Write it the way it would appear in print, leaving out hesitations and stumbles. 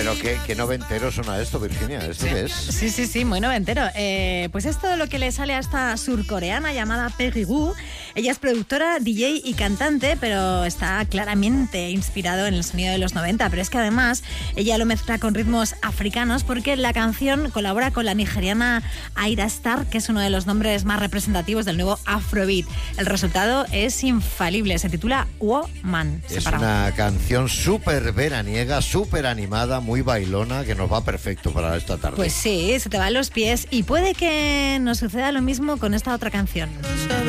Pero qué noventero suena esto, Virginia. ¿Esto qué es? Sí, muy noventero. Pues esto es lo que le sale a esta surcoreana llamada Peggy Goo. Ella es productora, DJ y cantante, pero está claramente inspirado en el sonido de los 90. Pero es que además ella lo mezcla con ritmos africanos porque la canción colabora con la nigeriana Ayra Starr, que es uno de los nombres más representativos del nuevo Afrobeat. El resultado es infalible. Se titula Woman. Es una canción súper veraniega, súper animada, muy bailona, que nos va perfecto para esta tarde. Pues sí, se te van los pies y puede que nos suceda lo mismo con esta otra canción.